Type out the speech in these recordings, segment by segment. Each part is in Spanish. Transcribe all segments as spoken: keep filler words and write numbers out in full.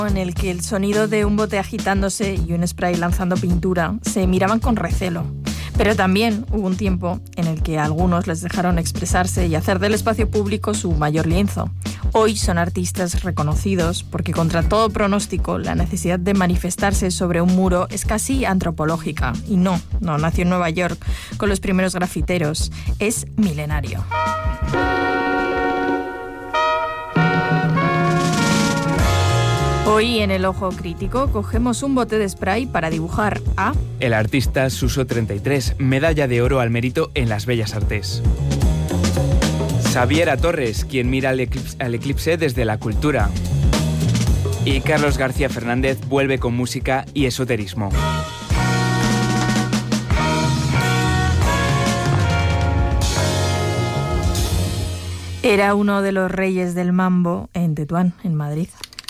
en el que el sonido de un bote agitándose y un spray lanzando pintura se miraban con recelo. Pero también hubo un tiempo en el que a algunos les dejaron expresarse y hacer del espacio público su mayor lienzo. Hoy son artistas reconocidos porque, contra todo pronóstico, la necesidad de manifestarse sobre un muro es casi antropológica. Y no, no nació en Nueva York con los primeros grafiteros. Es milenario. Hoy en El Ojo Crítico cogemos un bote de spray para dibujar a... el artista Suso treinta y tres, medalla de oro al mérito en las Bellas Artes. Xaviera Torres, quien mira al eclipse, al eclipse desde la cultura. Y Carlos García Fernández vuelve con música y esoterismo. Era uno de los reyes del mambo en Tetuán, en Madrid.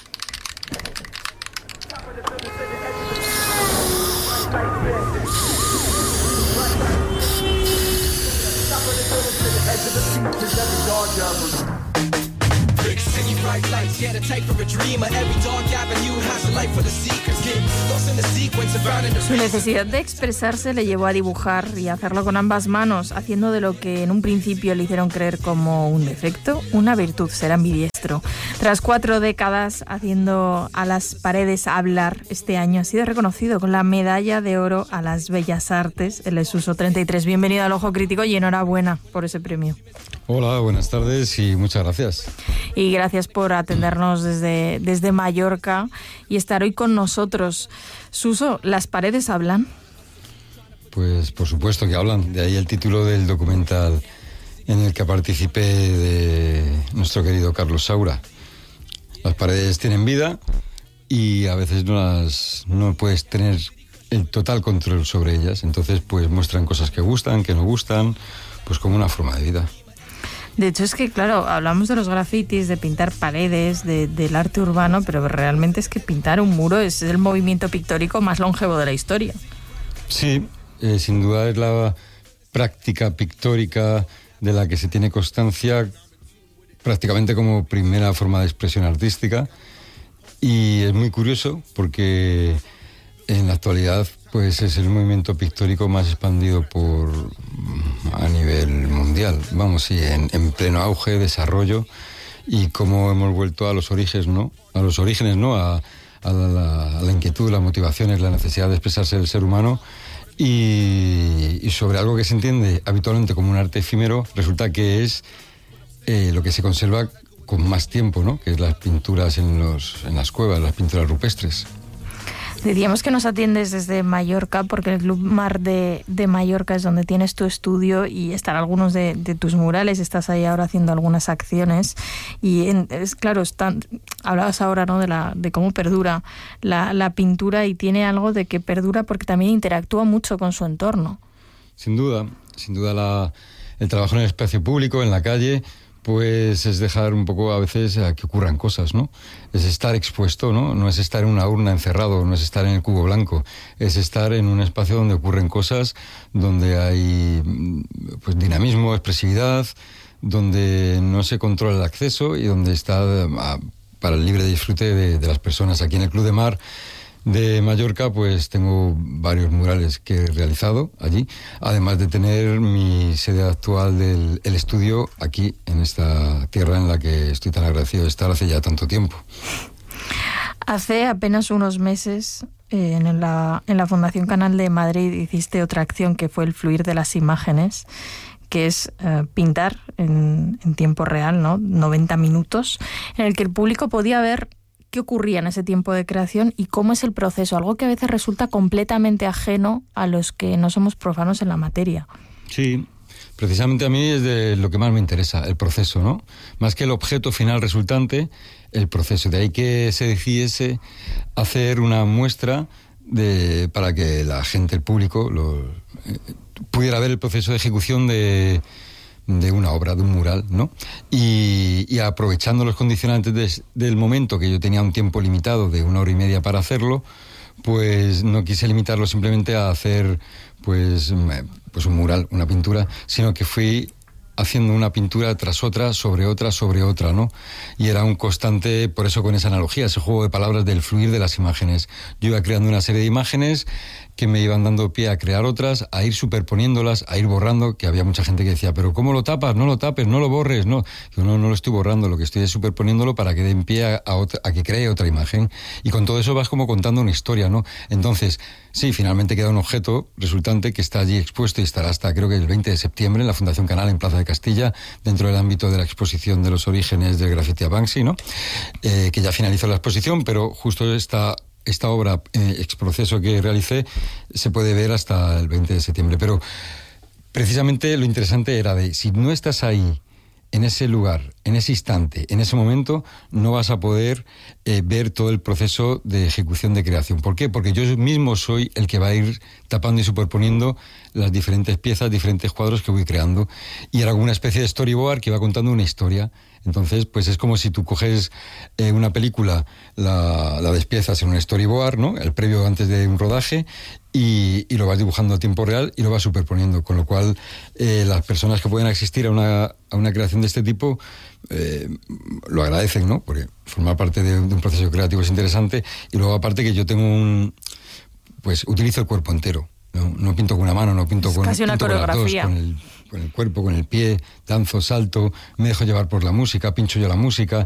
Su necesidad de expresarse le llevó a dibujar y a hacerlo con ambas manos, haciendo de lo que en un principio le hicieron creer como un defecto, una virtud. Ser ambidiestro. Tras cuatro décadas haciendo a las paredes hablar, este año ha sido reconocido con la medalla de oro a las Bellas Artes, el Suso treinta y tres. Bienvenido al Ojo Crítico y enhorabuena por ese premio. Hola, buenas tardes y muchas gracias. Y gracias por atendernos desde, desde Mallorca y estar hoy con nosotros. Suso, ¿las paredes hablan? Pues por supuesto que hablan, de ahí el título del documental en el que participé de nuestro querido Carlos Saura. Las paredes tienen vida y a veces no las no puedes tener el total control sobre ellas, entonces pues muestran cosas que gustan, que no gustan, pues como una forma de vida. De hecho es que, claro, hablamos de los grafitis, de pintar paredes, de, del arte urbano, pero realmente es que pintar un muro es el movimiento pictórico más longevo de la historia. Sí, eh, sin duda es la práctica pictórica de la que se tiene constancia prácticamente como primera forma de expresión artística, y es muy curioso porque en la actualidad pues es el movimiento pictórico más expandido por a nivel mundial, vamos, sí, en, en pleno auge, desarrollo, y cómo hemos vuelto a los orígenes, ¿no? A los orígenes, ¿no? A, a, la, a la inquietud, las motivaciones, la necesidad de expresarse del ser humano, y, y sobre algo que se entiende habitualmente como un arte efímero, resulta que es eh, lo que se conserva con más tiempo, ¿no? Que es las pinturas en, los, en las cuevas, las pinturas rupestres. Decíamos que nos atiendes desde Mallorca porque el Club Mar de, de Mallorca es donde tienes tu estudio y están algunos de, de tus murales. Estás ahí ahora haciendo algunas acciones y en, es claro, están, hablabas ahora, ¿no? de, la, de cómo perdura la, la pintura, y tiene algo de que perdura porque también interactúa mucho con su entorno. Sin duda, sin duda la, el trabajo en el espacio público, en la calle, pues es dejar un poco a veces a que ocurran cosas, ¿no? Es estar expuesto, ¿no? No es estar en una urna encerrado, no es estar en el cubo blanco, es estar en un espacio donde ocurren cosas, donde hay pues dinamismo, expresividad, donde no se controla el acceso y donde está a, para el libre disfrute de, de las personas. Aquí en el Club de Mar de Mallorca pues tengo varios murales que he realizado allí, además de tener mi sede actual del el estudio aquí en esta tierra en la que estoy tan agradecido de estar hace ya tanto tiempo. Hace apenas unos meses eh, en, la, en la Fundación Canal de Madrid hiciste otra acción que fue el fluir de las imágenes, que es eh, pintar en, en tiempo real, ¿no? noventa minutos, en el que el público podía ver qué ocurría en ese tiempo de creación y cómo es el proceso, algo que a veces resulta completamente ajeno a los que no somos profanos en la materia. Sí, precisamente a mí es de lo que más me interesa, el proceso, ¿no? Más que el objeto final resultante, el proceso. De ahí que se decidiese hacer una muestra de, para que la gente, el público, lo, eh, pudiera ver el proceso de ejecución de... de una obra, de un mural, ¿no? Y, y aprovechando los condicionantes de, del momento, que yo tenía un tiempo limitado de una hora y media para hacerlo, pues no quise limitarlo simplemente a hacer pues, pues un mural, una pintura, sino que fui haciendo una pintura tras otra, sobre otra, sobre otra, ¿no? Y era un constante, por eso con esa analogía, ese juego de palabras del fluir de las imágenes. Yo iba creando una serie de imágenes que me iban dando pie a crear otras, a ir superponiéndolas, a ir borrando, que había mucha gente que decía, pero ¿cómo lo tapas? No lo tapes, no lo borres, no. Yo no, no lo estoy borrando, lo que estoy es superponiéndolo para que den pie a, a, otra, a que cree otra imagen. Y con todo eso vas como contando una historia, ¿no? Entonces, sí, finalmente queda un objeto resultante que está allí expuesto y estará hasta creo que el veinte de septiembre en la Fundación Canal en Plaza de Castilla, dentro del ámbito de la exposición de los orígenes del grafiti a Banksy, ¿no? Eh, que ya finalizó la exposición, pero justo esta... Esta obra, eh, exproceso que realicé, se puede ver hasta el veinte de septiembre. Pero precisamente lo interesante era de, si no estás ahí, en ese lugar, en ese instante, en ese momento, no vas a poder eh, ver todo el proceso de ejecución de creación. ¿Por qué? Porque yo mismo soy el que va a ir tapando y superponiendo las diferentes piezas, diferentes cuadros que voy creando. Y era como una especie de storyboard que va contando una historia. Entonces, pues es como si tú coges eh, una película, la, la despiezas en un storyboard, ¿no? El previo antes de un rodaje, y, y lo vas dibujando a tiempo real y lo vas superponiendo. Con lo cual, eh, las personas que pueden asistir a una, a una creación de este tipo eh, lo agradecen, ¿no? Porque formar parte de, de un proceso creativo es interesante. Y luego, aparte, que yo tengo un... Pues utilizo el cuerpo entero. No, no pinto con una mano, no pinto es con... Casi una pinto coreografía. Con, las dos, con el, con el cuerpo, con el pie, danzo, salto, me dejo llevar por la música, pincho yo la música,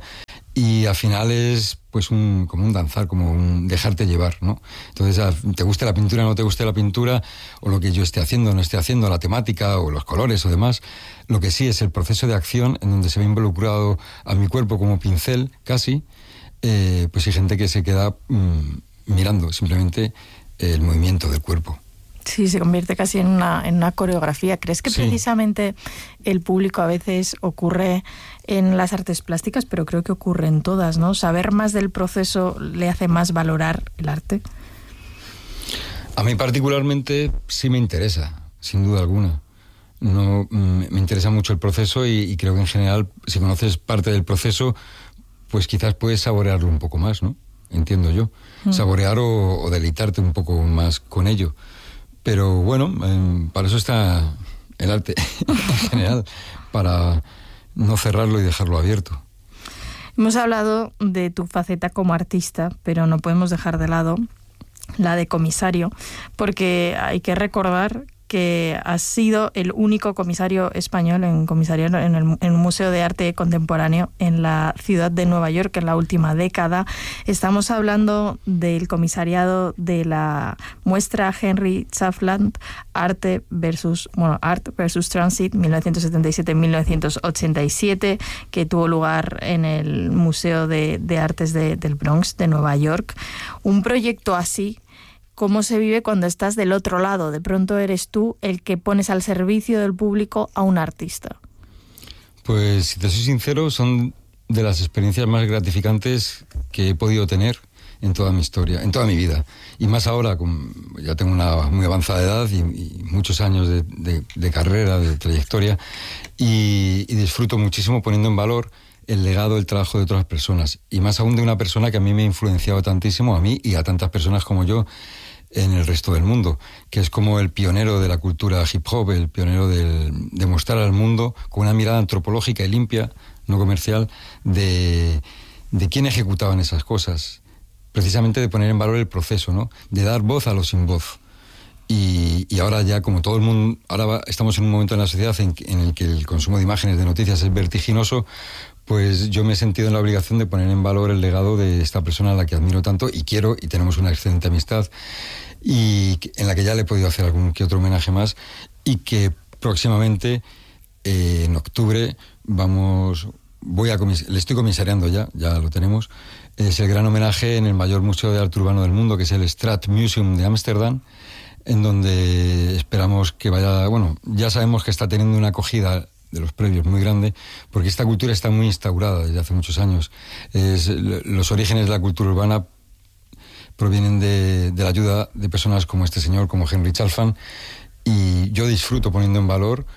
y al final es pues un, como un danzar, como un dejarte llevar, ¿no? Entonces, te guste la pintura, no te guste la pintura, o lo que yo esté haciendo, no esté haciendo, la temática, o los colores, o demás, lo que sí es el proceso de acción, en donde se ve involucrado a mi cuerpo como pincel, casi, eh, pues hay gente que se queda mmm, mirando simplemente el movimiento del cuerpo. Sí, se convierte casi en una, en una coreografía. ¿Crees que sí. precisamente el público a veces ocurre en las artes plásticas, pero creo que ocurre en todas, ¿no? Saber más del proceso le hace más valorar el arte. A mí particularmente sí me interesa, sin duda alguna. No, me interesa mucho el proceso y, y creo que en general, si conoces parte del proceso, pues quizás puedes saborearlo un poco más, ¿no? Entiendo yo. Mm. Saborear o, o deleitarte un poco más con ello. Pero bueno, eh, para eso está el arte en general, para no cerrarlo y dejarlo abierto. Hemos hablado de tu faceta como artista, pero no podemos dejar de lado la de comisario, porque hay que recordar que has sido el único comisario español en comisario en, el, en un museo de arte contemporáneo en la ciudad de Nueva York en la última década. Estamos hablando del comisariado de la muestra Henry Cleveland Arte versus bueno Art versus Transit mil novecientos setenta y siete a mil novecientos ochenta y siete, que tuvo lugar en el Museo de, de Artes de, del Bronx de Nueva York. Un proyecto así, ¿cómo se vive cuando estás del otro lado? De pronto eres tú el que pones al servicio del público a un artista. Pues, si te soy sincero, son de las experiencias más gratificantes que he podido tener en toda mi historia, en toda mi vida. Y más ahora, con, ya tengo una muy avanzada edad y, y muchos años de, de, de carrera, de trayectoria, y, y disfruto muchísimo poniendo en valor el legado, el trabajo de otras personas. Y más aún de una persona que a mí me ha influenciado tantísimo, a mí y a tantas personas como yo, en el resto del mundo, que es como el pionero de la cultura hip hop, el pionero del, de mostrar al mundo con una mirada antropológica y limpia, no comercial, de, de quién ejecutaban esas cosas, precisamente de poner en valor el proceso, ¿no? De dar voz a los sin voz. Y, y ahora ya, como todo el mundo, ahora va, estamos en un momento en la sociedad en, en el que el consumo de imágenes, de noticias es vertiginoso, pues yo me he sentido en la obligación de poner en valor el legado de esta persona a la que admiro tanto y quiero, y tenemos una excelente amistad, y en la que ya le he podido hacer algún que otro homenaje más, y que próximamente, eh, en octubre, vamos, voy a comis- le estoy comisariando ya, ya lo tenemos, es el gran homenaje en el mayor museo de arte urbano del mundo, que es el Stadtmuseum de Ámsterdam, en donde esperamos que vaya, bueno, ya sabemos que está teniendo una acogida de los previos muy grande, porque esta cultura está muy instaurada desde hace muchos años. Es, los orígenes de la cultura urbana provienen de, de la ayuda de personas como este señor, como Henry Cleveland, y yo disfruto poniendo en valor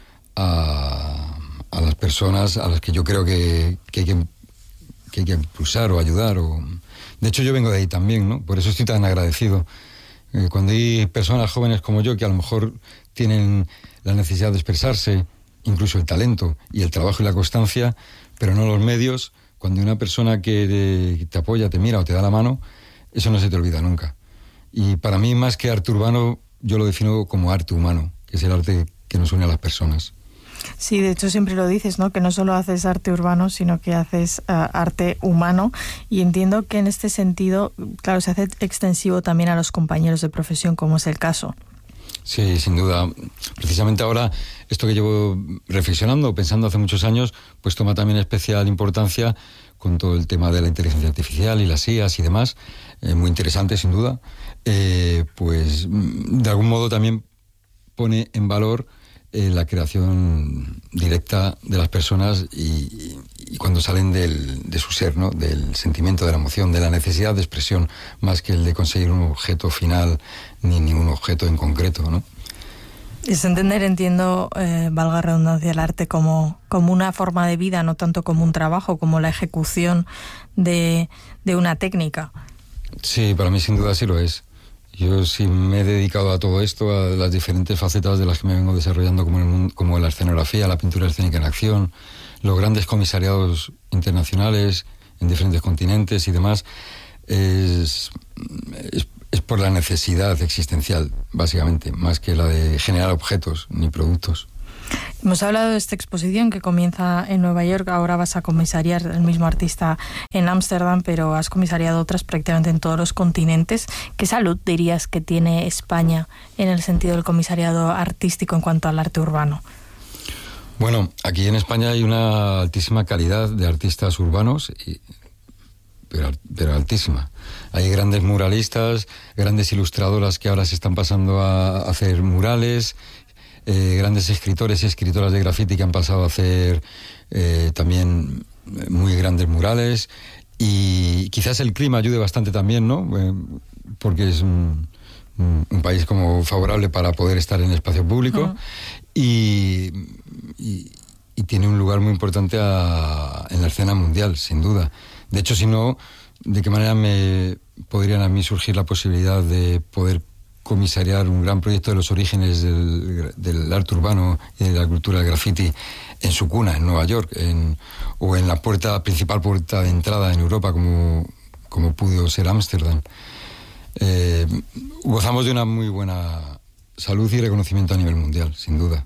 a, a las personas a las que yo creo que, que, hay que, que hay que impulsar o ayudar. O... De hecho, yo vengo de ahí también, ¿no? Por eso estoy tan agradecido. Eh, cuando hay personas jóvenes como yo que a lo mejor tienen la necesidad de expresarse, incluso el talento y el trabajo y la constancia, pero no los medios. Cuando una persona que te apoya, te mira o te da la mano, eso no se te olvida nunca. Y para mí, más que arte urbano, yo lo defino como arte humano, que es el arte que nos une a las personas. Sí, de hecho siempre lo dices, ¿no? Que no solo haces arte urbano, sino que haces uh, arte humano. Y entiendo que en este sentido, claro, se hace extensivo también a los compañeros de profesión, como es el caso. Sí, sin duda. Precisamente ahora, esto que llevo reflexionando, pensando hace muchos años, pues toma también especial importancia con todo el tema de la inteligencia artificial y las I As y demás. Eh, muy interesante, sin duda. Eh, pues, de algún modo también pone en valor eh, la creación directa de las personas y, y cuando salen del, de su ser, ¿no? Del sentimiento, de la emoción, de la necesidad de expresión, más que el de conseguir un objeto final ni ningún objeto en concreto, ¿no? Es entender, entiendo, eh, valga redundancia, el arte como, como una forma de vida, no tanto como un trabajo, como la ejecución de, de una técnica. Sí, para mí sin duda sí lo es. Yo sí me he dedicado a todo esto, a las diferentes facetas de las que me vengo desarrollando, como, el, como la escenografía, la pintura escénica en acción, los grandes comisariados internacionales en diferentes continentes y demás. Es, es, es por la necesidad existencial, básicamente, más que la de generar objetos ni productos. Hemos hablado de esta exposición que comienza en Nueva York, ahora vas a comisariar el mismo artista en Ámsterdam, pero has comisariado otras prácticamente en todos los continentes. ¿Qué salud dirías que tiene España en el sentido del comisariado artístico en cuanto al arte urbano? Bueno, aquí en España hay una altísima calidad de artistas urbanos, y, pero, pero altísima. Hay grandes muralistas, grandes ilustradoras que ahora se están pasando a hacer murales, Eh, grandes escritores y escritoras de graffiti que han pasado a hacer eh, también muy grandes murales, y quizás el clima ayude bastante también, ¿no? Eh, porque es un, un país como favorable para poder estar en el espacio público. Uh-huh. y, y, y tiene un lugar muy importante a, en la escena mundial, sin duda. De hecho, si no, ¿de qué manera me podrían a mí surgir la posibilidad de poder comisariar un gran proyecto de los orígenes del, del arte urbano y de la cultura del graffiti en su cuna, en Nueva York, en, o en la puerta principal puerta de entrada en Europa, como, como pudo ser Ámsterdam? Eh, gozamos de una muy buena salud y reconocimiento a nivel mundial, sin duda.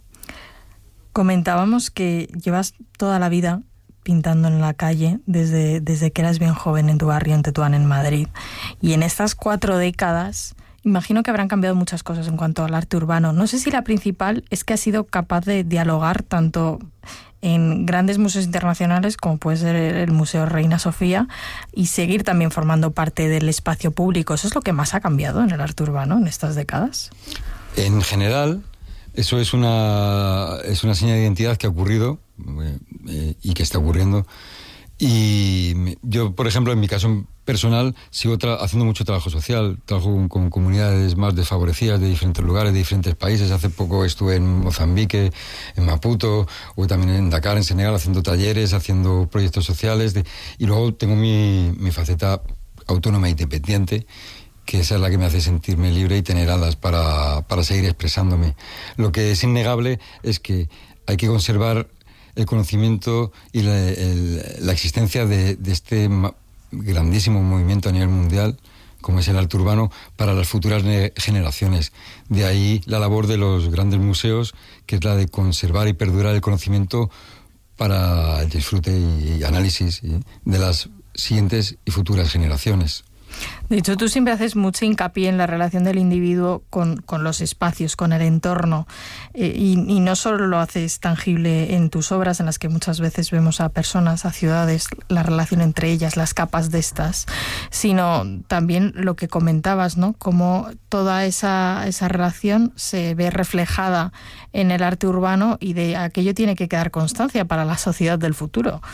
Comentábamos que llevas toda la vida pintando en la calle desde, desde que eras bien joven en tu barrio, en Tetuán, en Madrid. Y en estas cuatro décadas imagino que habrán cambiado muchas cosas en cuanto al arte urbano. No sé si la principal es que has sido capaz de dialogar tanto en grandes museos internacionales como puede ser el Museo Reina Sofía y seguir también formando parte del espacio público. ¿Eso es lo que más ha cambiado en el arte urbano en estas décadas? En general, eso es una, es una señal de identidad que ha ocurrido eh, y que está ocurriendo. Y yo, por ejemplo, en mi caso personal, sigo tra- haciendo mucho trabajo social. Trabajo con, con comunidades más desfavorecidas de diferentes lugares, de diferentes países. Hace poco estuve en Mozambique, en Maputo, o también en Dakar, en Senegal, haciendo talleres, haciendo proyectos sociales. De, y luego tengo mi, mi faceta autónoma e independiente, que esa es la que me hace sentirme libre y tener alas para, para seguir expresándome. Lo que es innegable es que hay que conservar el conocimiento y la, el, la existencia de, de este ma- grandísimo movimiento a nivel mundial, como es el arte urbano, para las futuras ne- generaciones. De ahí la labor de los grandes museos, que es la de conservar y perdurar el conocimiento para el disfrute y, y análisis ¿sí? de las siguientes y futuras generaciones. De hecho, tú siempre haces mucho hincapié en la relación del individuo con, con los espacios, con el entorno, eh, y, y no solo lo haces tangible en tus obras, en las que muchas veces vemos a personas, a ciudades, la relación entre ellas, las capas de estas, sino también lo que comentabas, ¿no? Cómo toda esa, esa relación se ve reflejada en el arte urbano y de aquello tiene que quedar constancia para la sociedad del futuro.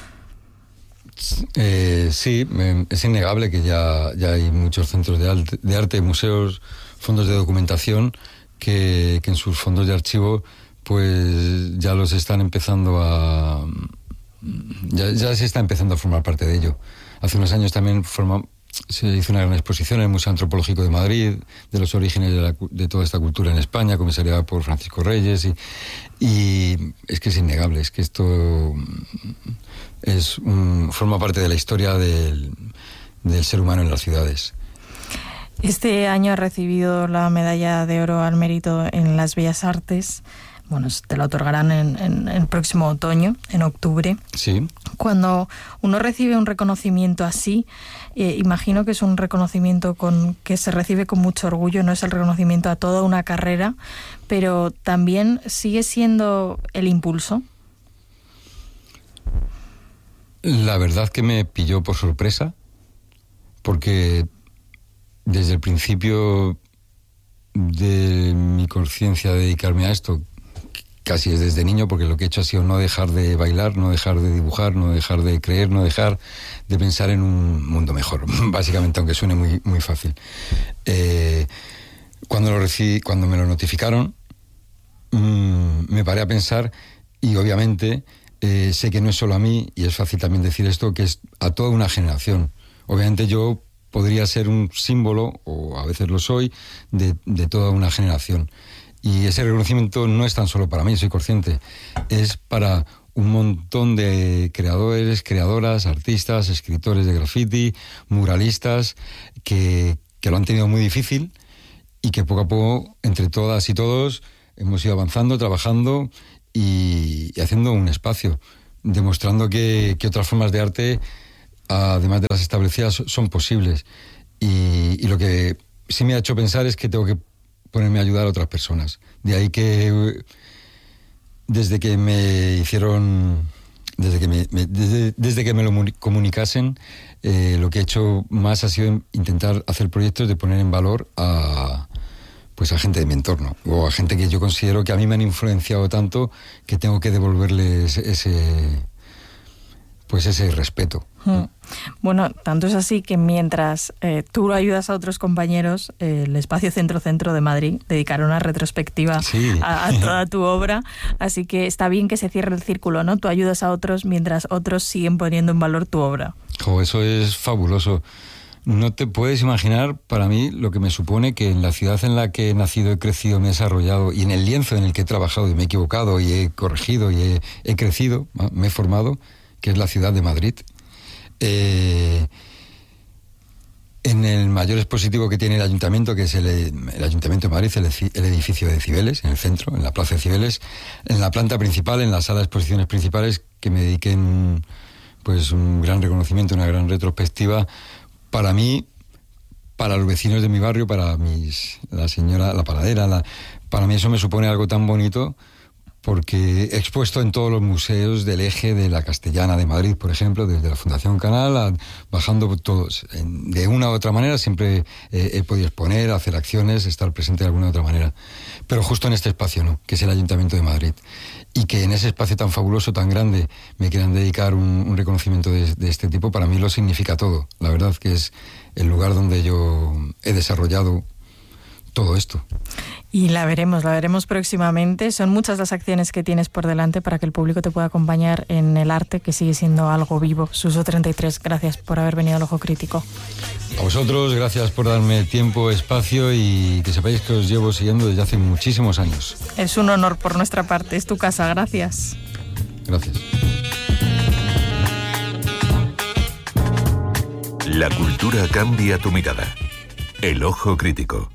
Eh, sí, es innegable que ya, ya hay muchos centros de arte, de arte, museos, fondos de documentación que, que en sus fondos de archivo pues ya los están empezando a... Ya, ya se está empezando a formar parte de ello. Hace unos años también forma, se hizo una gran exposición en el Museo Antropológico de Madrid de los orígenes de, la, de toda esta cultura en España, comisariada por Francisco Reyes, y, y es que es innegable, es que esto es un, forma parte de la historia del, del ser humano en las ciudades. Este año ha recibido la medalla de oro al mérito en las Bellas Artes. Bueno, te la otorgarán en, en, en el próximo otoño, en octubre. Sí. Cuando uno recibe un reconocimiento así, eh, imagino que es un reconocimiento con que se recibe con mucho orgullo, no es el reconocimiento a toda una carrera, pero también sigue siendo el impulso. La verdad que me pilló por sorpresa, porque desde el principio de mi conciencia de dedicarme a esto, casi es desde niño, porque lo que he hecho ha sido no dejar de bailar, no dejar de dibujar, no dejar de creer, no dejar de pensar en un mundo mejor, básicamente, aunque suene muy, muy fácil. Eh, cuando lo recibí, cuando me lo notificaron, mmm, me paré a pensar, y obviamente eh, sé que no es solo a mí, y es fácil también decir esto, que es a toda una generación. Obviamente yo podría ser un símbolo, o a veces lo soy, de, de toda una generación. Y ese reconocimiento no es tan solo para mí, soy consciente, es para un montón de creadores, creadoras, artistas, escritores de graffiti, muralistas, que, que lo han tenido muy difícil y que poco a poco, entre todas y todos, hemos ido avanzando, trabajando y, y haciendo un espacio, demostrando que, que otras formas de arte, además de las establecidas, son posibles. Y, y lo que sí me ha hecho pensar es que tengo que ponerme a ayudar a otras personas. De ahí que desde que me hicieron, desde que me, me, desde, desde que me lo comunicasen, eh, lo que he hecho más ha sido intentar hacer proyectos de poner en valor a, pues a gente de mi entorno, o a gente que yo considero que a mí me han influenciado tanto que tengo que devolverles ese, pues ese respeto. Mm. Bueno, tanto es así que mientras eh, tú ayudas a otros compañeros, eh, el Espacio Centro-Centro de Madrid dedicará una retrospectiva sí. a, a toda tu obra, así que está bien que se cierre el círculo, ¿no? Tú ayudas a otros mientras otros siguen poniendo en valor tu obra. Jo, eso es fabuloso. No te puedes imaginar para mí lo que me supone que en la ciudad en la que he nacido, he crecido, me he desarrollado, y en el lienzo en el que he trabajado y me he equivocado y he corregido y he, he crecido, me he formado, que es la ciudad de Madrid. Eh, en el mayor expositivo que tiene el ayuntamiento, que es el, el Ayuntamiento de Madrid, el, el edificio de Cibeles, en el centro, en la plaza de Cibeles, en la planta principal, en la sala de exposiciones principales, que me dediquen pues un gran reconocimiento, una gran retrospectiva para mí, para los vecinos de mi barrio, para mis, la señora, la paradera, la, para mí eso me supone algo tan bonito, porque he expuesto en todos los museos del eje de la Castellana de Madrid, por ejemplo, desde la Fundación Canal, a, bajando todos. En, de una u otra manera siempre eh, he podido exponer, hacer acciones, estar presente de alguna u otra manera. Pero justo en este espacio no, que es el Ayuntamiento de Madrid. Y que en ese espacio tan fabuloso, tan grande, me quieran dedicar un, un reconocimiento de, de este tipo, para mí lo significa todo. La verdad que es el lugar donde yo he desarrollado todo esto. Y la veremos, la veremos próximamente. Son muchas las acciones que tienes por delante para que el público te pueda acompañar en el arte, que sigue siendo algo vivo. Suso treinta y tres, gracias por haber venido al Ojo Crítico. A vosotros, gracias por darme tiempo, espacio, y que sepáis que os llevo siguiendo desde hace muchísimos años. Es un honor por nuestra parte, es tu casa, gracias. Gracias. La cultura cambia tu mirada. El Ojo Crítico.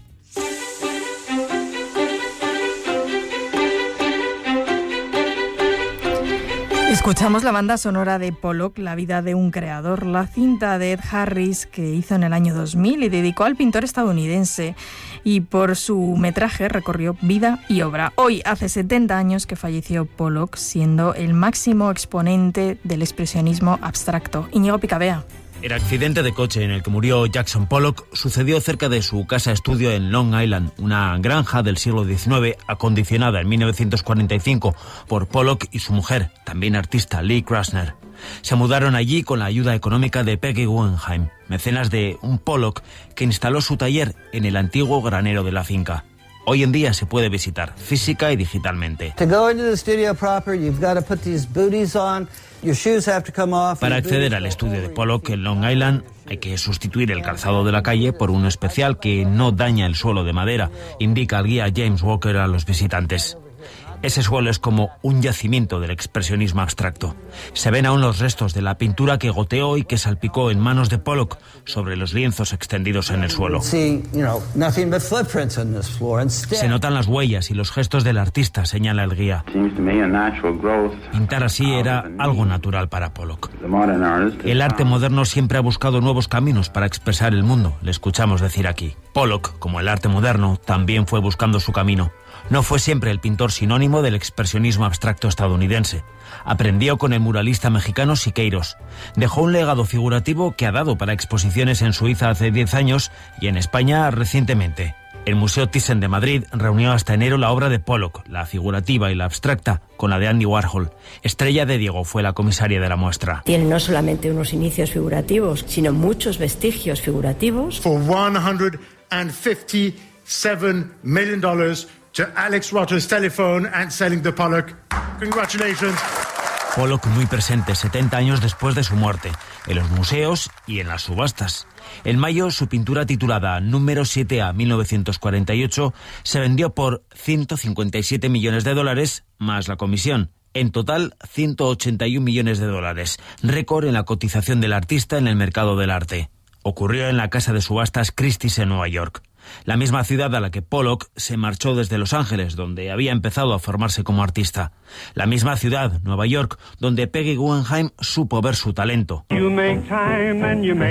Escuchamos la banda sonora de Pollock, La vida de un creador, la cinta de Ed Harris que hizo en el año dos mil y dedicó al pintor estadounidense, y por su metraje recorrió vida y obra. Hoy hace setenta años que falleció Pollock, siendo el máximo exponente del expresionismo abstracto. Íñigo Picabea. El accidente de coche en el que murió Jackson Pollock sucedió cerca de su casa-estudio en Long Island, una granja del siglo diecinueve acondicionada en mil novecientos cuarenta y cinco por Pollock y su mujer, también artista, Lee Krasner. Se mudaron allí con la ayuda económica de Peggy Guggenheim, mecenas de un Pollock que instaló su taller en el antiguo granero de la finca. Hoy en día se puede visitar física y digitalmente. Para acceder al estudio de Pollock en Long Island hay que sustituir el calzado de la calle por uno especial que no daña el suelo de madera, indica el guía James Walker a los visitantes. Ese suelo es como un yacimiento del expresionismo abstracto. Se ven aún los restos de la pintura que goteó y que salpicó en manos de Pollock sobre los lienzos extendidos en el suelo. Se notan las huellas y los gestos del artista, señala el guía. Pintar así era algo natural para Pollock. El arte moderno siempre ha buscado nuevos caminos para expresar el mundo, le escuchamos decir aquí. Pollock, como el arte moderno, también fue buscando su camino. No fue siempre el pintor sinónimo del expresionismo abstracto estadounidense. Aprendió con el muralista mexicano Siqueiros. Dejó un legado figurativo que ha dado para exposiciones en Suiza hace diez años y en España recientemente. El Museo Thyssen de Madrid reunió hasta enero la obra de Pollock, la figurativa y la abstracta, con la de Andy Warhol. Estrella de Diego fue la comisaria de la muestra. Tiene no solamente unos inicios figurativos, sino muchos vestigios figurativos. For one hundred fifty-seven million dollars to Alex Rotter's telephone and selling the Pollock. Congratulations. Pollock muy presente setenta años después de su muerte, en los museos y en las subastas. En mayo, su pintura titulada Número siete A mil novecientos cuarenta y ocho se vendió por ciento cincuenta y siete millones de dólares más la comisión. En total, ciento ochenta y un millones de dólares, récord en la cotización del artista en el mercado del arte. Ocurrió en la casa de subastas Christie's en Nueva York, la misma ciudad a la que Pollock se marchó desde Los Ángeles, donde había empezado a formarse como artista. La misma ciudad, Nueva York, donde Peggy Guggenheim supo ver su talento.